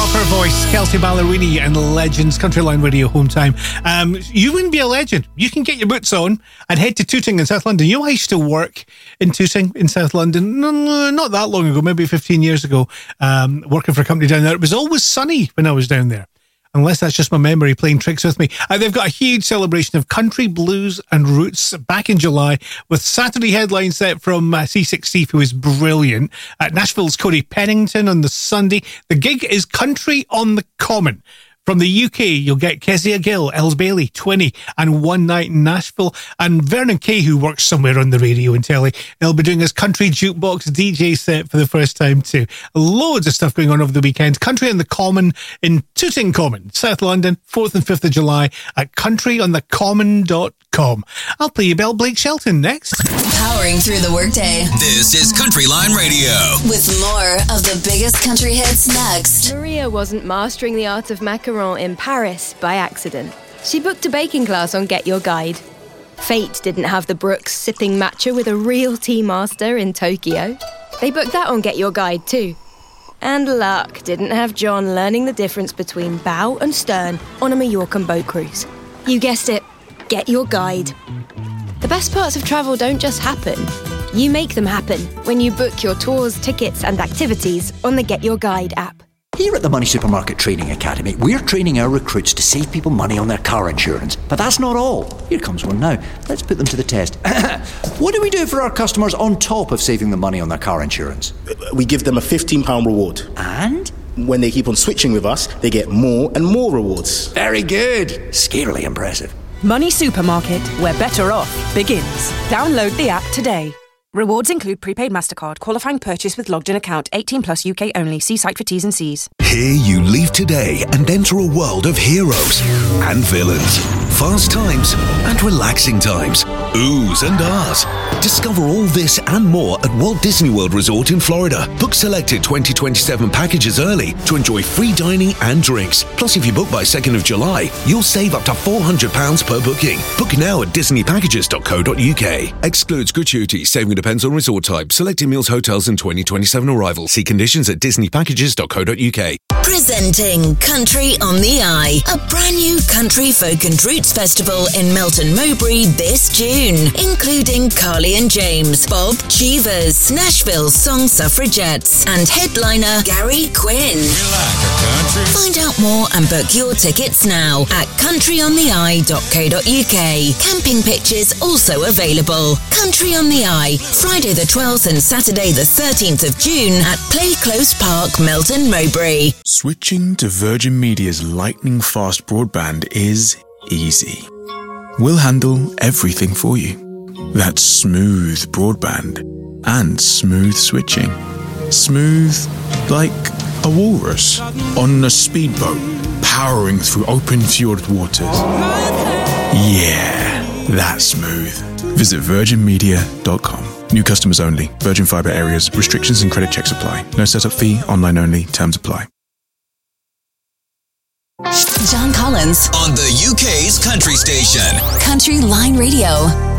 Love her voice, Kelsey Ballerini and Legends, Countryline Radio home time. You wouldn't be a legend. You can get your boots on and head to Tooting in South London. You know, I used to work in Tooting in South London, not that long ago, maybe 15 years ago, working for a company down there. It was always sunny when I was down there. Unless that's just my memory playing tricks with me. They've got a huge celebration of country, blues and roots back in July with Saturday headlines set from C6 Steve, who is brilliant. Nashville's Corey Pennington on the Sunday. The gig is Country on the Common. From the UK, you'll get Kezia Gill, Els Bailey, Twinny, and One Night in Nashville. And Vernon Kay, who works somewhere on the radio and telly, he'll be doing his country jukebox DJ set for the first time too. Loads of stuff going on over the weekend. Country on the Common in Tooting Common, South London, 4th and 5th of July at countryonthecommon.com. I'll play you Belle Blake Shelton next. Powering through the workday. This is Countryline Radio. With more of the biggest country hits next. Maria wasn't mastering the art of macaron in Paris by accident. She booked a baking class on Get Your Guide. Fate didn't have the Brooks sipping matcha with a real tea master in Tokyo. They booked that on Get Your Guide too. And luck didn't have John learning the difference between bow and stern on a Mallorcan boat cruise. You guessed it, Get Your Guide. The best parts of travel don't just happen. You make them happen when you book your tours, tickets and activities on the Get Your Guide app. Here at the Money Supermarket Training Academy, we're training our recruits to save people money on their car insurance. But that's not all. Here comes one now. Let's put them to the test. What do we do for our customers on top of saving them money on their car insurance? We give them a £15 reward. And? When they keep on switching with us, they get more and more rewards. Very good. Scarily impressive. Money Supermarket, where better off begins. Download the app today. Rewards include prepaid MasterCard, qualifying purchase with logged-in account, 18 plus UK only. See site for T's and C's. Here you leave today and enter a world of heroes and villains, fast times and relaxing times, oohs and ahs. Discover all this and more at Walt Disney World Resort in Florida. Book selected 2027 packages early to enjoy free dining and drinks. Plus, if you book by 2nd of July, you'll save up to £400 per booking. Book now at disneypackages.co.uk. Excludes gratuity. Saving depends on resort type. Selected meals, hotels and 2027 arrival. See conditions at disneypackages.co.uk. Presenting Country on the Eye, a brand new country folk and roots festival in Melton Mowbray this June, including Carly and James, Bob Cheevers, Nashville Song Suffragettes, and headliner Gary Quinn. Find out more and book your tickets now at countryontheeye.co.uk. Camping pictures also available. Country on the Eye, Friday the 12th and Saturday the 13th of June at Play Close Park, Melton Mowbray. Switching to Virgin Media's lightning-fast broadband is easy. We'll handle everything for you. That's smooth broadband and smooth switching. Smooth like a walrus on a speedboat powering through open fjord waters. Yeah, that's smooth. Visit virginmedia.com. New customers only. Virgin Fibre areas. Restrictions and credit checks apply. No setup fee. Online only. Terms apply. John Collins on the UK's country station. Country Line Radio.